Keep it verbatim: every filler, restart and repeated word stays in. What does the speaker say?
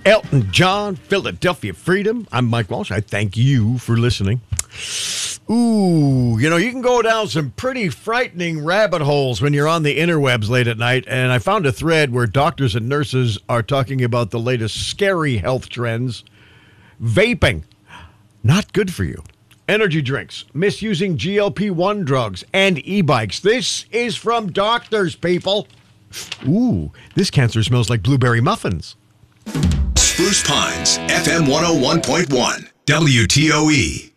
Elton John, Philadelphia Freedom. I'm Mike Walsh. I thank you for listening. Ooh, you know, you can go down some pretty frightening rabbit holes when you're on the interwebs late at night, and I found a thread where doctors and nurses are talking about the latest scary health trends. Vaping, not good for you. Energy drinks, misusing G L P one drugs, and e-bikes. This is from doctors, people. Ooh, this cancer smells like blueberry muffins. Spruce Pines, F M one oh one point one, W T O E.